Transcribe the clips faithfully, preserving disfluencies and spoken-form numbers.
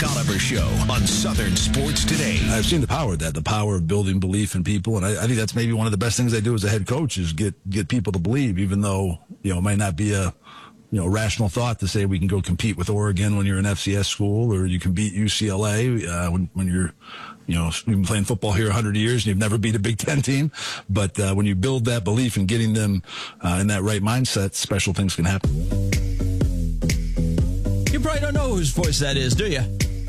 Oliver Show on Southern Sports Today. I've seen the power of that, the power of building belief in people, and I, I think that's maybe one of the best things I do as a head coach is get get people to believe, even though you know it might not be a you know rational thought to say we can go compete with Oregon when you're an F C S school, or you can beat U C L A uh, when when you're you know you've been playing football here one hundred years and you've never beat a Big Ten team. But uh, when you build that belief and getting them uh, in that right mindset, special things can happen. You probably don't know whose voice that is, do you?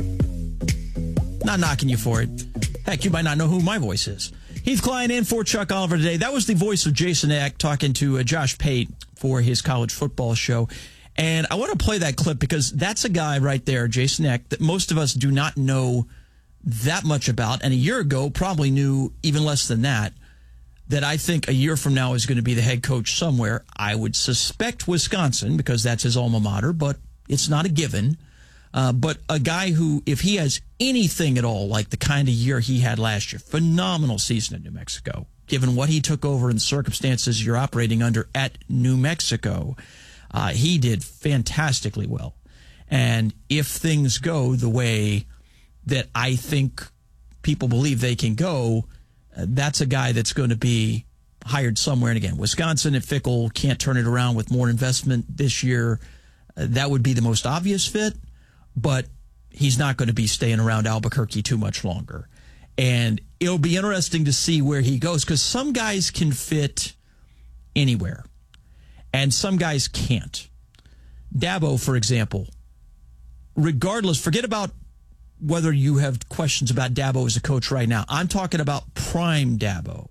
Not knocking you for it. Heck, you might not know who my voice is. Heath Klein in for Chuck Oliver today. That was the voice of Jason Eck talking to uh, Josh Pate for his college football show. And I want to play that clip because that's a guy right there, Jason Eck, that most of us do not know that much about. And a year ago, probably knew even less than that, that I think a year from now is going to be the head coach somewhere. I would suspect Wisconsin because that's his alma mater, but it's not a given. Uh, but a guy who, if he has anything at all like the kind of year he had last year, phenomenal season in New Mexico, given what he took over and the circumstances you're operating under at New Mexico, uh, he did fantastically well. And if things go the way that I think people believe they can go, uh, that's a guy that's going to be hired somewhere. And again, Wisconsin, if Fickell can't turn it around with more investment this year, uh, that would be the most obvious fit. But he's not going to be staying around Albuquerque too much longer. And it'll be interesting to see where he goes because some guys can fit anywhere and some guys can't. Dabo, for example, regardless, forget about whether you have questions about Dabo as a coach right now. I'm talking about prime Dabo.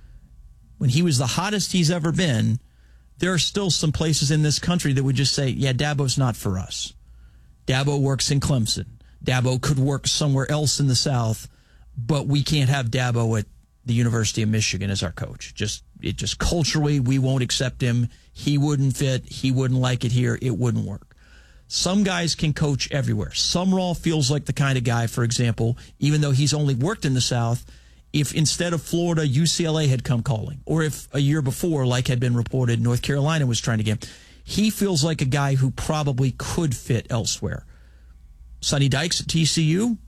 When he was the hottest he's ever been, there are still some places in this country that would just say, yeah, Dabo's not for us. Dabo works in Clemson. Dabo could work somewhere else in the South, but we can't have Dabo at the University of Michigan as our coach. Just it just culturally, we won't accept him. He wouldn't fit. He wouldn't like it here. It wouldn't work. Some guys can coach everywhere. Sumrall feels like the kind of guy, for example, even though he's only worked in the South, if instead of Florida, U C L A had come calling, or if a year before, like had been reported, North Carolina was trying to get him, he feels like a guy who probably could fit elsewhere. Sonny Dykes at T C U,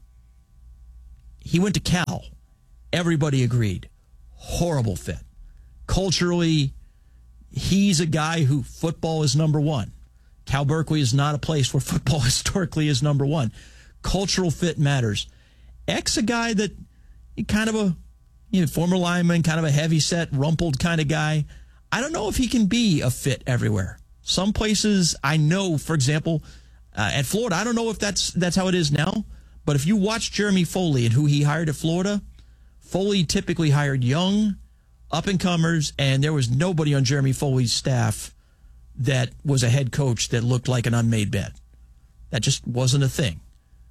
he went to Cal. Everybody agreed. Horrible fit. Culturally, he's a guy who football is number one. Cal Berkeley is not a place where football historically is number one. Cultural fit matters. Eck's a guy that kind of a you know, former lineman, kind of a heavy-set, rumpled kind of guy. I don't know if he can be a fit everywhere. Some places I know, for example, uh, at Florida, I don't know if that's that's how it is now, but if you watch Jeremy Foley and who he hired at Florida, Foley typically hired young, up-and-comers, and there was nobody on Jeremy Foley's staff that was a head coach that looked like an unmade bed. That just wasn't a thing.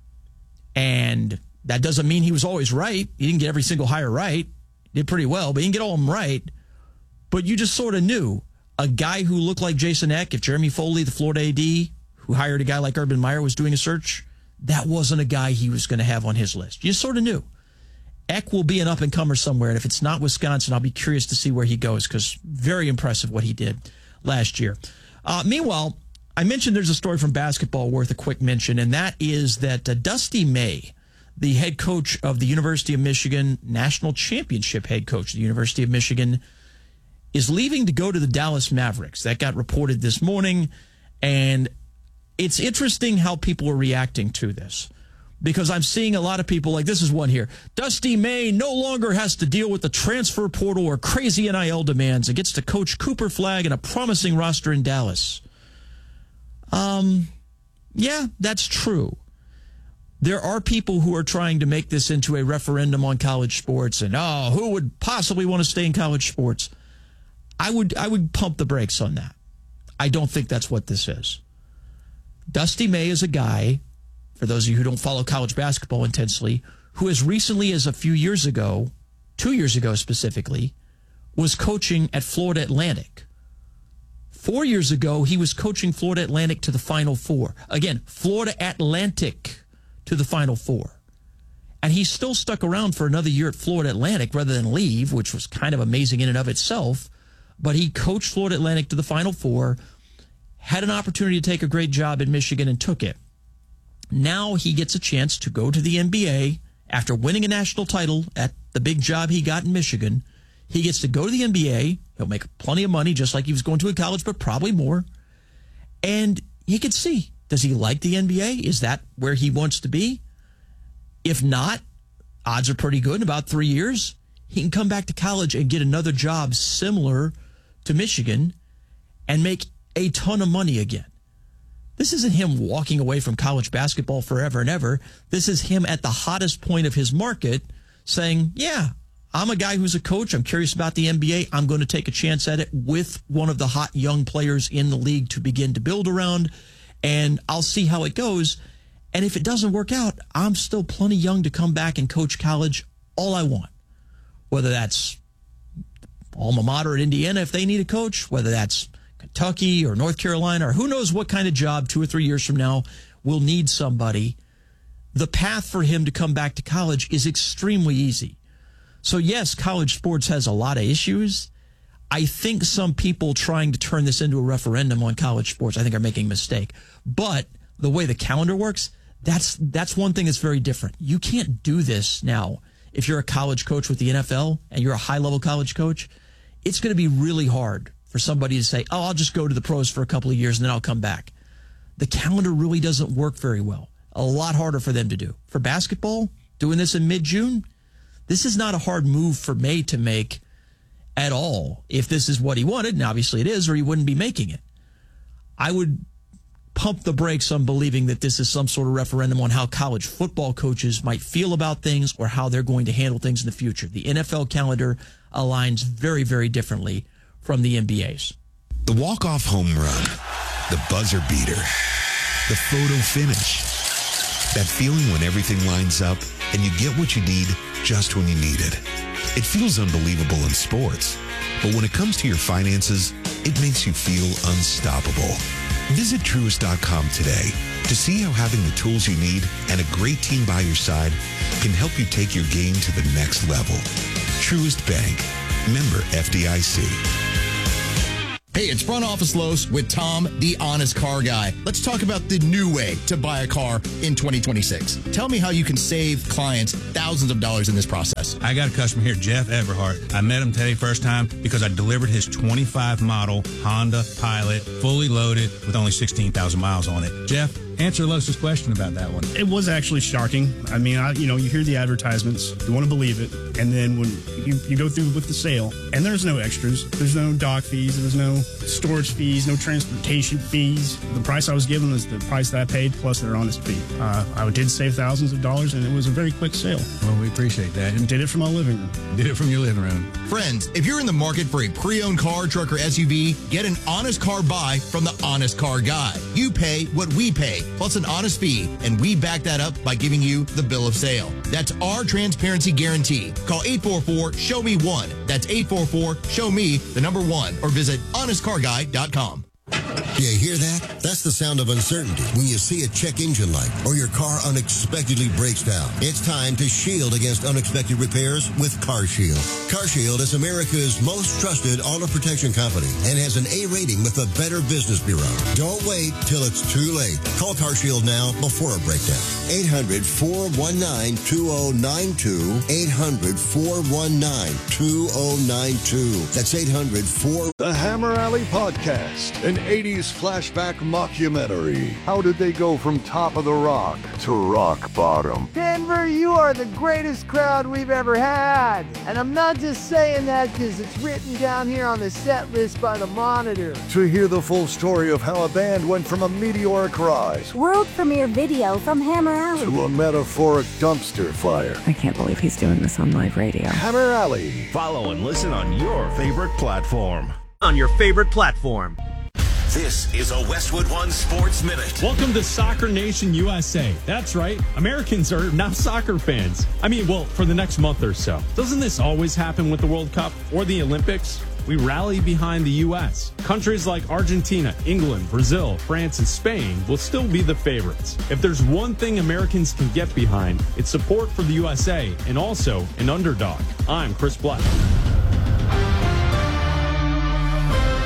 And that doesn't mean he was always right. He didn't get every single hire right. He did pretty well, but he didn't get all of them right. But you just sort of knew. A guy who looked like Jason Eck, if Jeremy Foley, the Florida A D, who hired a guy like Urban Meyer, was doing a search, that wasn't a guy he was going to have on his list. You sort of knew. Eck will be an up-and-comer somewhere, and if it's not Wisconsin, I'll be curious to see where he goes because very impressive what he did last year. Uh, meanwhile, I mentioned there's a story from basketball worth a quick mention, and that is that uh, Dusty May, the head coach of the University of Michigan, national championship head coach of the University of Michigan, is leaving to go to the Dallas Mavericks. That got reported this morning, and it's interesting how people are reacting to this because I'm seeing a lot of people like this is one here. Dusty May no longer has to deal with the transfer portal or crazy N I L demands and gets to coach Cooper Flagg and a promising roster in Dallas. Um, yeah, that's true. There are people who are trying to make this into a referendum on college sports and, oh, who would possibly want to stay in college sports? I would I would pump the brakes on that. I don't think that's what this is. Dusty May is a guy, for those of you who don't follow college basketball intensely, who as recently as a few years ago, two years ago specifically, was coaching at Florida Atlantic. Four years ago, he was coaching Florida Atlantic to the Final Four. Again, Florida Atlantic to the Final Four. And he still stuck around for another year at Florida Atlantic rather than leave, which was kind of amazing in and of itself. But he coached Florida Atlantic to the Final Four, had an opportunity to take a great job in Michigan and took it. Now he gets a chance to go to the N B A after winning a national title at the big job he got in Michigan. He gets to go to the N B A. He'll make plenty of money, just like he was going to a college, but probably more. And he can see, does he like the N B A? Is that where he wants to be? If not, odds are pretty good. In about three years, he can come back to college and get another job similar to Michigan and make a ton of money again. This isn't him walking away from college basketball forever and ever. This is him at the hottest point of his market saying, yeah, I'm a guy who's a coach. I'm curious about the N B A. I'm going to take a chance at it with one of the hot young players in the league to begin to build around, and I'll see how it goes. And if it doesn't work out, I'm still plenty young to come back and coach college all I want, whether that's alma mater at Indiana if they need a coach, whether that's Kentucky or North Carolina, or who knows what kind of job two or three years from now will need somebody. The path for him to come back to college is extremely easy. So, yes, college sports has a lot of issues. I think some people trying to turn this into a referendum on college sports, I think, are making a mistake. But the way the calendar works, that's that's one thing that's very different. You can't do this now. If you're a college coach with the N F L and you're a high-level college coach, it's going to be really hard for somebody to say, oh, I'll just go to the pros for a couple of years and then I'll come back. The calendar really doesn't work very well. A lot harder for them to do. For basketball, doing this in mid-June, this is not a hard move for May to make at all. If this is what he wanted, and obviously it is, or he wouldn't be making it. I would pump the brakes on believing that this is some sort of referendum on how college football coaches might feel about things or how they're going to handle things in the future. The N F L calendar aligns very, very differently from the N B A's. The walk-off home run, the buzzer beater, the photo finish. That feeling when everything lines up and you get what you need just when you need it. It feels unbelievable in sports, but when it comes to your finances, it makes you feel unstoppable. Visit Truist dot com today to see how having the tools you need and a great team by your side can help you take your game to the next level. Truist Bank. Member F D I C. Hey, it's Front Office Los with Tom, the honest car guy. Let's talk about the new way to buy a car in twenty twenty-six. Tell me how you can save clients thousands of dollars in this process. I got a customer here, Jeff Everhart. I met him today first time because I delivered his twenty-five model Honda Pilot, fully loaded with only sixteen thousand miles on it. Jeff, answer Los's question about that one. It was actually shocking. I mean, I, you know, you hear the advertisements, you want to believe it, and then when you, you go through with the sale, and there's no extras, there's no dock fees, there's no storage fees, no transportation fees. The price I was given is the price that I paid plus their honest fee. Uh, I did save thousands of dollars, and it was a very quick sale. Well, we appreciate that. And did it from my living room. Did it from your living room. Friends, if you're in the market for a pre-owned car, truck, or S U V, get an honest car buy from the Honest Car Guy. You pay what we pay, plus an honest fee, and we back that up by giving you the bill of sale. That's our transparency guarantee. Call eight four four, show me one. That's eight four four, show me the number one, or visit honest car guy dot com. You hear that? That's the sound of uncertainty when you see a check engine light or your car unexpectedly breaks down. It's time to shield against unexpected repairs with CarShield. CarShield is America's most trusted auto protection company and has an A rating with the Better Business Bureau. Don't wait till it's too late. Call CarShield now before a breakdown. eight hundred, four one nine, two oh nine two. eight hundred, four one nine, two oh nine two. That's eight hundred, four... The Hammer Alley Podcast, an eighties flashback mockumentary. How did they go from top of the rock to rock bottom? Denver, you are the greatest crowd we've ever had. And I'm not just saying that because it's written down here on the set list by the Monitor. To hear the full story of how a band went from a meteoric rise, world premiere video from Hammer Alley, to a metaphoric dumpster fire. I can't believe he's doing this on live radio. Hammer Alley. Follow and listen on your favorite platform. On your favorite platform. This is a Westwood One Sports Minute. Welcome to Soccer Nation U S A. That's right. Americans are now soccer fans. I mean, well, for the next month or so. Doesn't this always happen with the World Cup or the Olympics? We rally behind the U S. Countries like Argentina, England, Brazil, France, and Spain will still be the favorites. If there's one thing Americans can get behind, it's support for the U S A and also an underdog. I'm Chris Black.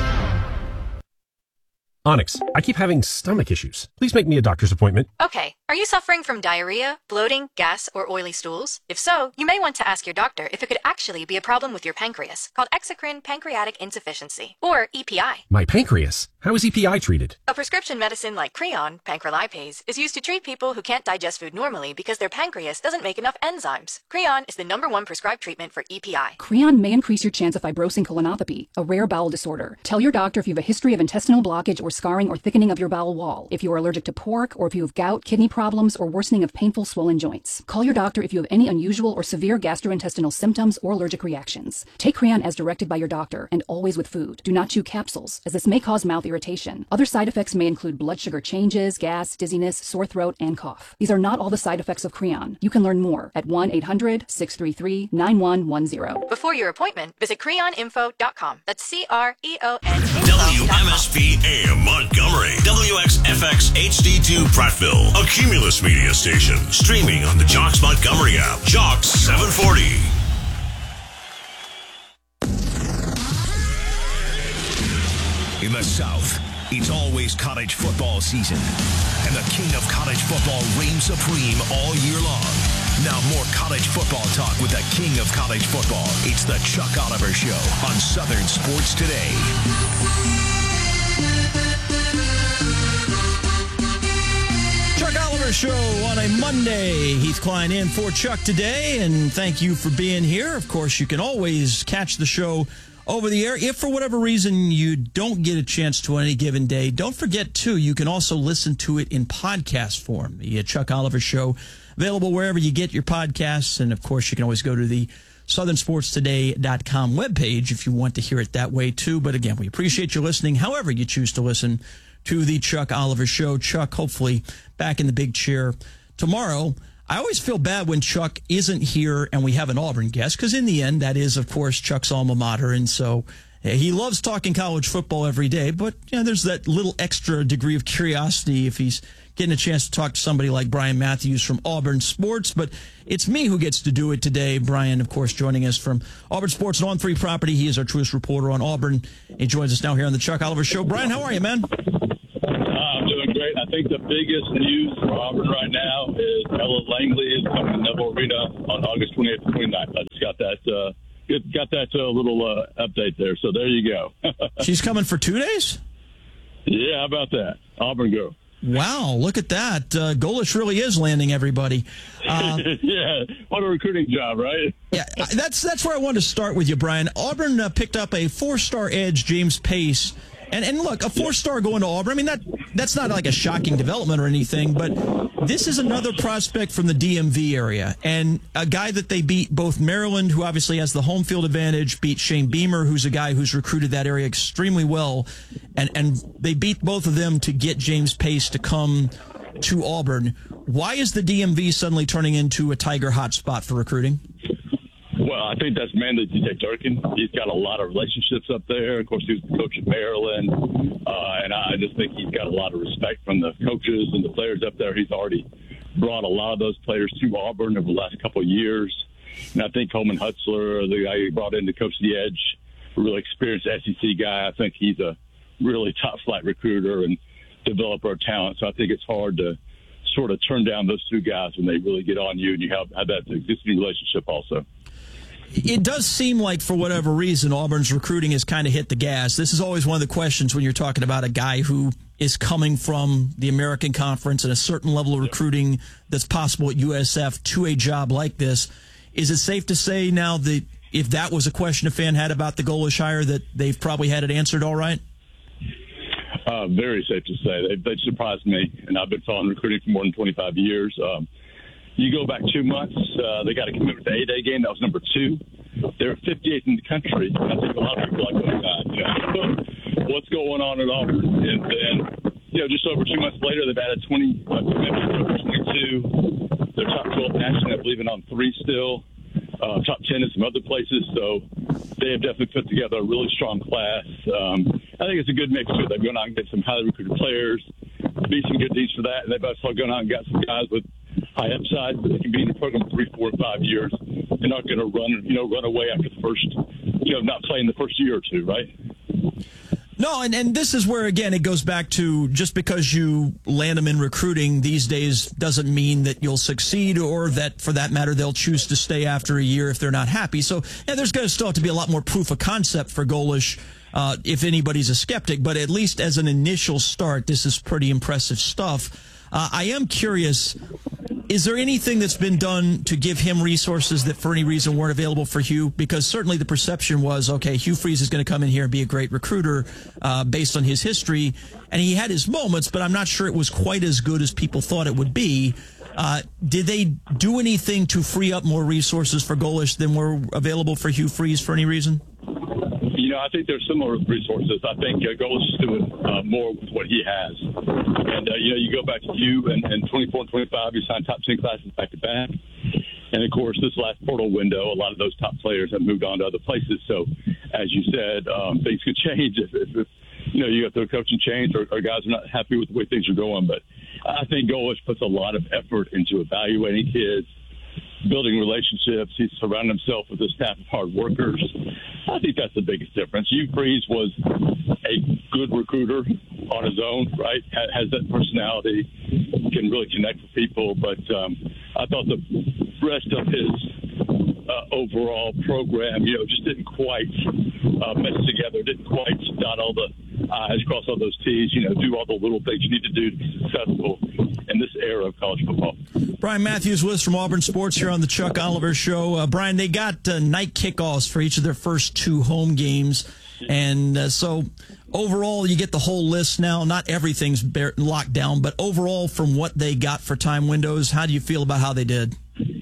Onyx, I keep having stomach issues. Please make me a doctor's appointment. Okay. Are you suffering from diarrhea, bloating, gas, or oily stools? If so, you may want to ask your doctor if it could actually be a problem with your pancreas, called exocrine pancreatic insufficiency, or E P I. My pancreas? How is E P I treated? A prescription medicine like Creon, pancrelipase, is used to treat people who can't digest food normally because their pancreas doesn't make enough enzymes. Creon is the number one prescribed treatment for E P I. Creon may increase your chance of fibrosing colonopathy, a rare bowel disorder. Tell your doctor if you have a history of intestinal blockage or scarring or thickening of your bowel wall, if you are allergic to pork, or if you have gout, kidney problems, or worsening of painful swollen joints. Call your doctor if you have any unusual or severe gastrointestinal symptoms or allergic reactions. Take Creon as directed by your doctor, and always with food. Do not chew capsules, as this may cause mouth irritation. Other side effects may include blood sugar changes, gas, dizziness, sore throat, and cough. These are not all the side effects of Creon. You can learn more at one eight hundred, six three three, nine one one zero. Before your appointment, visit creon info dot com. That's C R E O N W M S P A M Montgomery. W X F X H D two Prattville. A Cumulus Media station. Streaming on the Jocks Montgomery app. Jocks seven forty. In the South, it's always college football season. And the king of college football reigns supreme all year long. Now more college football talk with the king of college football. It's the Chuck Oliver Show on Southern Sports Today. Chuck Oliver Show on a Monday. Heath Klein in for Chuck today, and thank you for being here. Of course, you can always catch the show over the air. If for whatever reason you don't get a chance to on any given day, don't forget, too, you can also listen to it in podcast form. The Chuck Oliver Show, available wherever you get your podcasts. And, of course, you can always go to the southern sports today dot com webpage if you want to hear it that way, too. But, again, we appreciate you listening, however you choose to listen to the Chuck Oliver Show. Chuck, hopefully, back in the big chair tomorrow. I always feel bad when Chuck isn't here and we have an Auburn guest, because in the end, that is, of course, Chuck's alma mater. And so he loves talking college football every day. But you know, there's that little extra degree of curiosity if he's getting a chance to talk to somebody like Brian Matthews from Auburn Sports. But it's me who gets to do it today. Brian, of course, joining us from Auburn Sports and On three Property. He is our truest reporter on Auburn. He joins us now here on the Chuck Oliver Show. Brian, how are you, man? I'm doing great. I think the biggest news for Auburn right now is Ella Langley is coming to Neville Arena on August twenty-eighth and twenty-ninth. I just got that uh, got that uh, little uh, update there. So there you go. She's coming for two days? Yeah, how about that? Auburn girl. Wow, look at that. Uh, Golish really is landing everybody. Uh, yeah, what a recruiting job, right? yeah, that's that's where I wanted to start with you, Brian. Auburn uh, picked up a four-star edge, James Pace. And and look, a four-star going to Auburn, I mean, that that's not like a shocking development or anything, but this is another prospect from the D M V area, and a guy that they beat, both Maryland, who obviously has the home field advantage, beat Shane Beamer, who's a guy who's recruited that area extremely well, and, and they beat both of them to get James Pace to come to Auburn. Why is the D M V suddenly turning into a Tiger hotspot for recruiting? Well, I think that's mainly D J Durkin. He's got a lot of relationships up there. Of course, he was the coach at Maryland, uh, and I just think he's got a lot of respect from the coaches and the players up there. He's already brought a lot of those players to Auburn over the last couple of years. And I think Coleman Hutzler, the guy he brought in to coach the Edge, a really experienced S E C guy. I think he's a really top-flight recruiter and developer of talent. So I think it's hard to sort of turn down those two guys when they really get on you and you have, have that existing relationship also. It does seem like, for whatever reason, Auburn's recruiting has kind of hit the gas. This is always one of the questions when you're talking about a guy who is coming from the American Conference and a certain level of recruiting that's possible at U S F to a job like this. Is it safe to say now that if that was a question a fan had about the Golish hire, that they've probably had it answered all right? Uh, very safe to say. They, they surprised me, and I've been following recruiting for more than twenty-five years. Um, You go back two months, uh, they got a commitment to the A-Day game. That was number two. They're fifty-eighth in the country. I think a lot of people are like, oh, God, you know, what's going on at Auburn? And then, you know, just over two months later, they've added twenty uh, commitments, over twenty-two. They're top twelve nationally, I believe, in on three still. Uh, top ten in some other places. So they have definitely put together a really strong class. Um, I think it's a good mixture. They've gone out and get some highly recruited players, be some good needs for that. And they've also gone out and got some guys with high upside, but they can be in the program three, four, five years. They're not going to run, you know, run away after the first, you know, not playing the first year or two, right? No, and, and this is where, again, it goes back to just because you land them in recruiting these days doesn't mean that you'll succeed or that, for that matter, they'll choose to stay after a year if they're not happy. So yeah, there's going to still have to be a lot more proof of concept for Golesh uh, if anybody's a skeptic. But at least as an initial start, this is pretty impressive stuff. Uh, I am curious, is there anything that's been done to give him resources that for any reason weren't available for Hugh? Because certainly the perception was, okay, Hugh Freeze is going to come in here and be a great recruiter uh, based on his history. And he had his moments, but I'm not sure it was quite as good as people thought it would be. Uh, did they do anything to free up more resources for Golesh than were available for Hugh Freeze for any reason? You know, I think there's similar resources. I think uh, Golesh is doing uh, more with what he has. And, uh, you know, you go back to you and, and twenty-four and twenty-five, you signed top ten classes back to back. And, of course, this last portal window, a lot of those top players have moved on to other places. So, as you said, um, things could change if, if, if, you know, you got the coaching change or, or guys are not happy with the way things are going. But I think Golesh puts a lot of effort into evaluating kids, building relationships. He's surrounded himself with a staff of hard workers. I think that's the biggest difference. Hugh Freeze was a good recruiter on his own, right? Has that personality, can really connect with people. But um, I thought the rest of his uh, overall program, you know, just didn't quite uh, mesh together, didn't quite dot all the I's, cross all those T's, you know, do all the little things you need to do to be successful in this era of college football. Brian Matthews with us from Auburn Sports here on the Chuck Oliver Show. Uh, Brian, they got uh, night kickoffs for each of their first two home games. And uh, so overall, you get the whole list now. Not everything's bare- locked down, but overall, from what they got for time windows, how do you feel about how they did?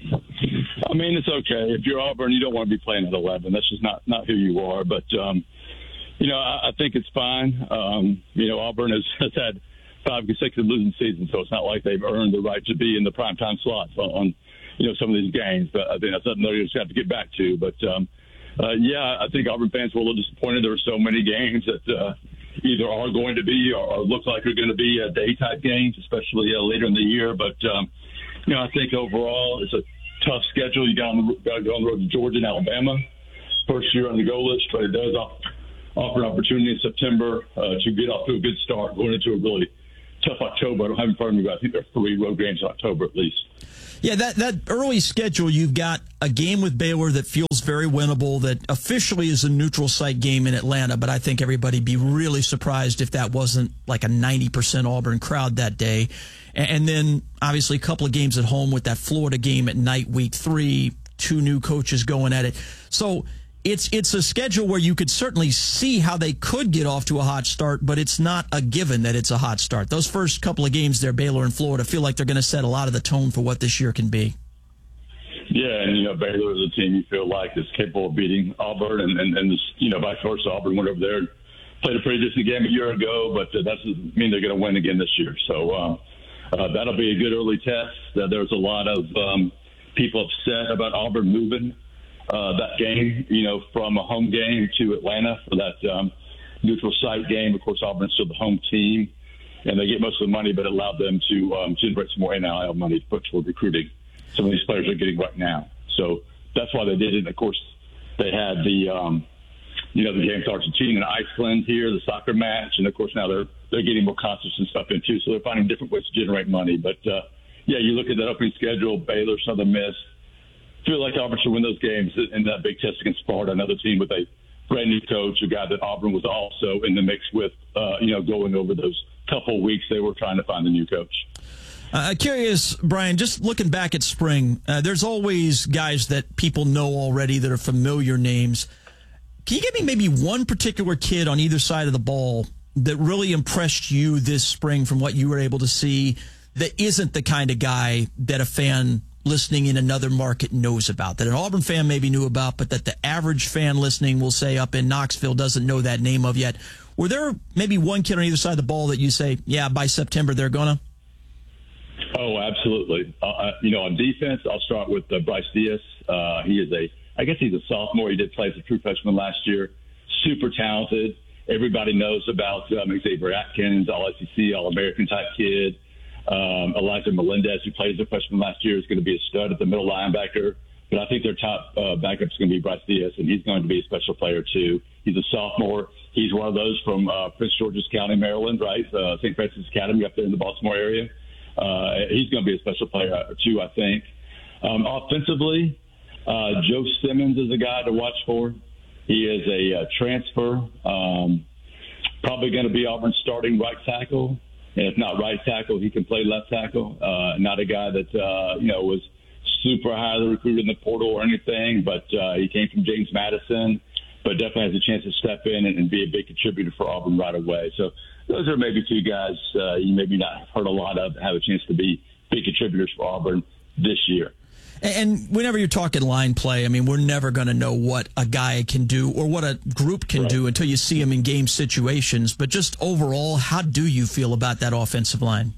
I mean, it's okay. If you're Auburn, you don't want to be playing at eleven. That's just not, not who you are. But, um, you know, I, I think it's fine. Um, you know, Auburn has, has had five consecutive losing seasons, so it's not like they've earned the right to be in the primetime slots on, on, you know, some of these games. But I think that's something they're just have to get back to. But, um, uh, yeah, I think Auburn fans were a little disappointed. There were so many games that uh, either are going to be or, or look like are going to be uh, day-type games, especially uh, later in the year. But, um, you know, I think overall it's a tough schedule. You got, on the, got to go on the road to Georgia and Alabama. First year on the goal list, but it does offer an opportunity in September uh, to get off to a good start going into a really tough October. I don't have in front of me, but I think there are three road games in October at least. Yeah, that, that early schedule, you've got a game with Baylor that feels very winnable, that officially is a neutral site game in Atlanta, but I think everybody'd be really surprised if that wasn't like a ninety percent Auburn crowd that day. And then, obviously, a couple of games at home with that Florida game at night, week three, two new coaches going at it. So it's it's a schedule where you could certainly see how they could get off to a hot start, but it's not a given that it's a hot start. Those first couple of games there, Baylor and Florida, feel like they're going to set a lot of the tone for what this year can be. Yeah, and, you know, Baylor is a team you feel like is capable of beating Auburn, and, and, and this, you know, vice versa. Auburn went over there and played a pretty decent game a year ago, but uh, that doesn't mean they're going to win again this year. So um, uh, that'll be a good early test. Uh, there's a lot of um, people upset about Auburn moving Uh, that game, you know, from a home game to Atlanta for that um, neutral site game. Of course, Auburn's still the home team, and they get most of the money, but it allowed them to um, generate some more N I L money to put toward recruiting some of these players are getting right now. So that's why they did it. And, of course, they had the, um, you know, the game to Argentina and Iceland here, the soccer match, and, of course, now they're they're getting more concerts and stuff in, too, so they're finding different ways to generate money. But, uh, yeah, you look at that opening schedule, Baylor, Southern Miss, feel like Auburn should win those games in that big test against Sparta, another team with a brand new coach, a guy that Auburn was also in the mix with, uh, you know, going over those couple of weeks they were trying to find a new coach. Uh, curious, Brian, just looking back at spring, uh, there's always guys that people know already that are familiar names. Can you give me maybe one particular kid on either side of the ball that really impressed you this spring from what you were able to see that isn't the kind of guy that a fan listening in another market knows about, that an Auburn fan maybe knew about, but that the average fan listening will say up in Knoxville doesn't know that name of yet? Were there maybe one kid on either side of the ball that you say, yeah, by September they're going to? Oh, absolutely. Uh, you know, on defense, I'll start with uh, Bryce Diaz. Uh, he is a, I guess he's a sophomore. He did play as a true freshman last year. Super talented. Everybody knows about um, Xavier Atkins, all S E C, All-American type kid. Um, Elijah Melendez, who played as a freshman last year, is going to be a stud at the middle linebacker. But I think their top uh, backup is going to be Bryce Diaz, and he's going to be a special player too. He's a sophomore. He's one of those from uh, Prince George's County, Maryland, right? Uh, Saint Francis Academy up there in the Baltimore area. Uh, he's going to be a special player, too, I think. Um, offensively, uh, Joe Simmons is a guy to watch for. He is a uh, transfer, um, probably going to be Auburn's starting right tackle. And if not right tackle, he can play left tackle. Uh, not a guy that, uh, you know, was super highly recruited in the portal or anything, but uh, he came from James Madison. But definitely has a chance to step in and, and be a big contributor for Auburn right away. So those are maybe two guys uh, you maybe not heard a lot of that have a chance to be big contributors for Auburn this year. And whenever you're talking line play, I mean, we're never going to know what a guy can do or what a group can right. do until you see him in game situations. But just overall, how do you feel about that offensive line?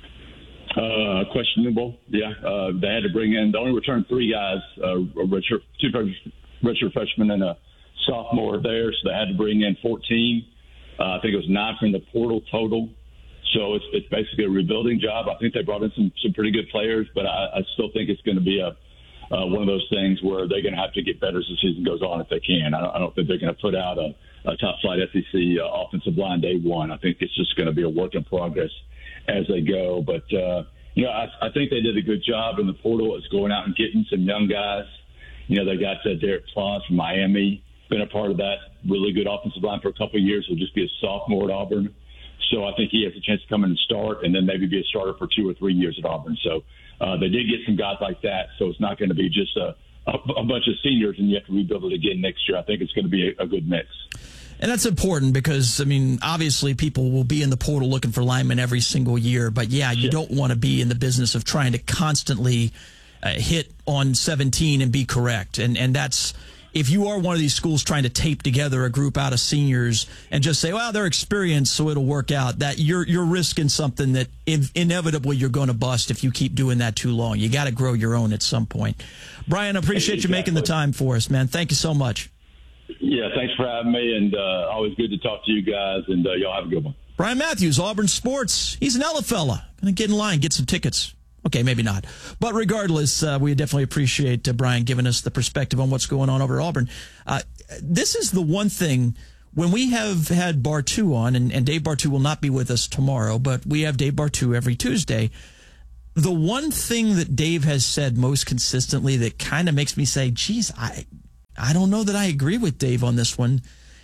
Uh, questionable, yeah. Uh, they had to bring in, they only returned three guys, uh, redshirt, two redshirt freshmen and a sophomore there, so they had to bring in fourteen. Uh, I think it was nine from the portal total. So it's it's basically a rebuilding job. I think they brought in some, some pretty good players, but I, I still think it's going to be a uh, one of those things where they're going to have to get better as the season goes on if they can. I don't, I don't think they're going to put out a, a top-flight S E C uh, offensive line day one. I think it's just going to be a work in progress as they go. But, uh, you know, I, I think they did a good job in the portal as going out and getting some young guys. You know, they got uh, Derek Plons from Miami. Been a part of that really good offensive line for a couple of years. He'll just be a sophomore at Auburn. So I think he has a chance to come in and start and then maybe be a starter for two or three years at Auburn. So uh, they did get some guys like that. So it's not going to be just a, a, a bunch of seniors and you have to rebuild it again next year. I think it's going to be a, a good mix. And that's important because, I mean, obviously people will be in the portal looking for linemen every single year. But, yeah, you yeah. don't want to be in the business of trying to constantly uh, hit on seventeen and be correct. And, and that's – if you are one of these schools trying to tape together a group out of seniors and just say, well, they're experienced, so it'll work out, that you're you're risking something that in, inevitably you're going to bust if you keep doing that too long. You got to grow your own at some point. Brian, I appreciate exactly. you making the time for us, man. Thank you so much. Yeah, thanks for having me, and uh, always good to talk to you guys, and uh, y'all have a good one. Brian Matthews, Auburn Sports. He's an Ella fella. Going to get in line, get some tickets. Okay, maybe not. But regardless, uh, we definitely appreciate uh, Brian giving us the perspective on what's going on over at Auburn. Uh, this is the one thing, when we have had Bartu on, and, and Dave Bartu will not be with us tomorrow, but we have Dave Bartu every Tuesday. The one thing that Dave has said most consistently that kind of makes me say, geez, I, I don't know that I agree with Dave on this one,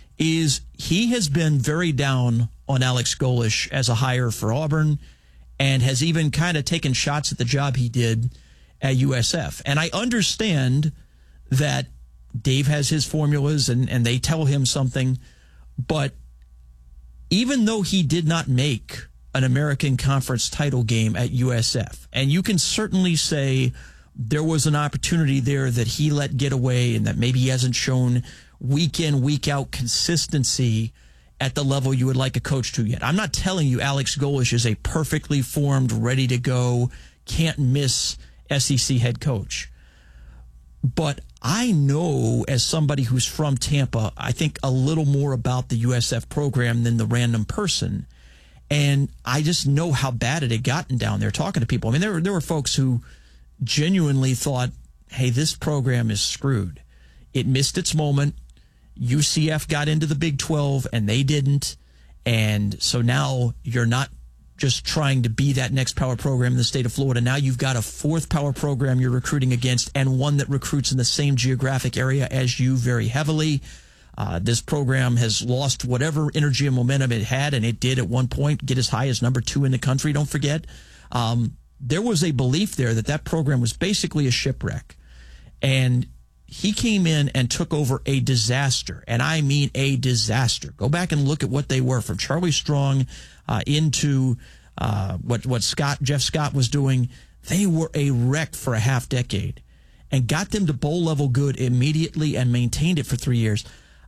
is he has been very down on Alex Golesh as a hire for Auburn, and has even kind of taken shots at the job he did at U S F. And I understand that Dave has his formulas and, and they tell him something, but even though he did not make an American Conference title game at U S F, and you can certainly say there was an opportunity there that he let get away and that maybe he hasn't shown week in, week out consistency at the level you would like a coach to yet. I'm not telling you Alex Golesh is a perfectly formed, ready to go, can't miss S E C head coach. But I know, as somebody who's from Tampa, I think a little more about the U S F program than the random person. And I just know how bad it had gotten down there talking to people. I mean, there were, there were folks who genuinely thought, hey, this program is screwed. It missed its moment. U C F got into the Big twelve and they didn't. And so now you're not just trying to be that next power program in the state of Florida. Now you've got a fourth power program you're recruiting against and one that recruits in the same geographic area as you very heavily. Uh, this program has lost whatever energy and momentum it had, and it did at one point get as high as number two in the country, don't forget. Um, there was a belief there that that program was basically a shipwreck. And he came in and took over a disaster, and I mean a disaster. Go back and look at what they were from Charlie Strong uh, into uh, what what Scott Jeff Scott was doing. They were a wreck for a half decade, and got them to bowl level good immediately and maintained it for three years.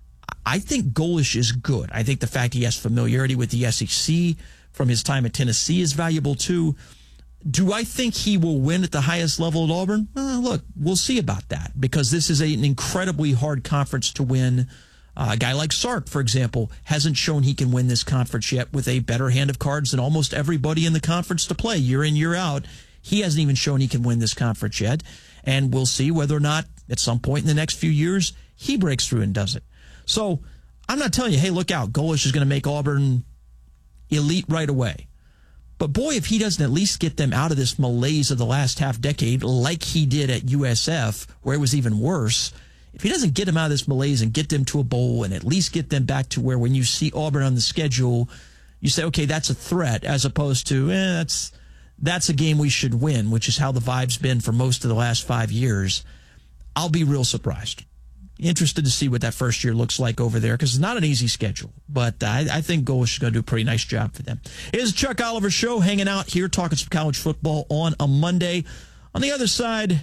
I think Golesh is good. I think the fact he has familiarity with the S E C from his time at Tennessee is valuable too. Do I think he will win at the highest level at Auburn? Well, look, we'll see about that, because this is a, an incredibly hard conference to win. Uh, a guy like Sark, for example, hasn't shown he can win this conference yet with a better hand of cards than almost everybody in the conference to play year in, year out. He hasn't even shown he can win this conference yet. And we'll see whether or not at some point in the next few years he breaks through and does it. So I'm not telling you, hey, look out, Golesh is going to make Auburn elite right away. But boy, if he doesn't at least get them out of this malaise of the last half decade like he did at U S F, where it was even worse, if he doesn't get them out of this malaise and get them to a bowl and at least get them back to where when you see Auburn on the schedule, you say, okay, that's a threat, as opposed to, eh, that's that's a game we should win, which is how the vibe's been for most of the last five years. I'll be real surprised. Interested to see what that first year looks like over there, because it's not an easy schedule. But I, I think Golesh is going to do a pretty nice job for them. It is Chuck Oliver Show, hanging out here, talking some college football on a Monday. On the other side,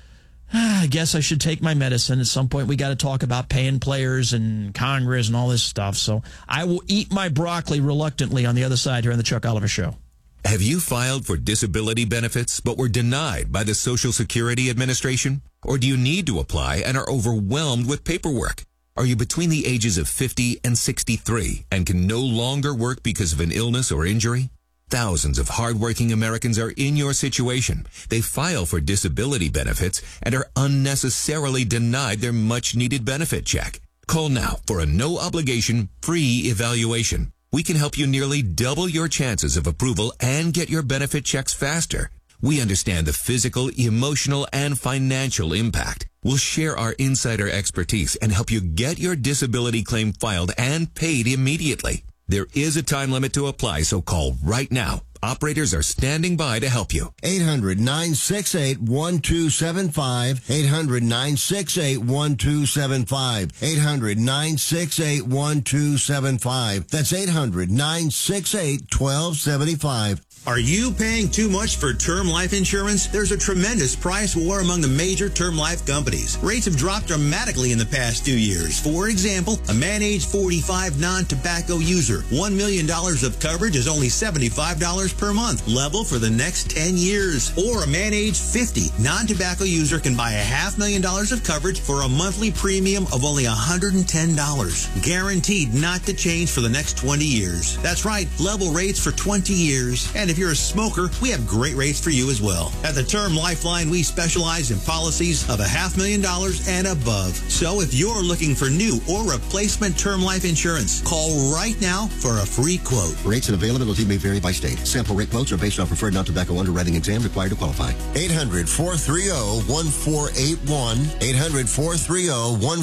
I guess I should take my medicine. At some point, we got to talk about paying players and Congress and all this stuff. So I will eat my broccoli reluctantly on the other side here on the Chuck Oliver Show. Have you filed for disability benefits but were denied by the Social Security Administration? Or do you need to apply and are overwhelmed with paperwork? Are you between the ages of fifty and sixty-three and can no longer work because of an illness or injury? Thousands of hardworking Americans are in your situation. They file for disability benefits and are unnecessarily denied their much-needed benefit check. Call now for a no-obligation, free evaluation. We can help you nearly double your chances of approval and get your benefit checks faster. We understand the physical, emotional, and financial impact. We'll share our insider expertise and help you get your disability claim filed and paid immediately. There is a time limit to apply, so call right now. Operators are standing by to help you. eight hundred, nine six eight, one two seven five. eight hundred, nine six eight, one two seven five. eight hundred, nine six eight, one two seven five. That's eight hundred, nine six eight, one two seven five. Are you paying too much for term life insurance? There's a tremendous price war among the major term life companies. Rates have dropped dramatically in the past two years. For example, a man age forty-five non-tobacco user, one million dollars of coverage is only seventy-five dollars per month, level for the next ten years. Or a man age fifty non-tobacco user can buy a half million dollars of coverage for a monthly premium of only one hundred ten dollars. Guaranteed not to change for the next twenty years. That's right, level rates for twenty years. And if you're a smoker, we have great rates for you as well. At the Term Lifeline, we specialize in policies of a half million dollars and above. So if you're looking for new or replacement term life insurance, call right now for a free quote. Rates and availability may vary by state. Sample rate quotes are based on preferred non-tobacco underwriting exam required to qualify. eight hundred, four three zero, one four eight one. eight hundred, four three zero, one four eight one.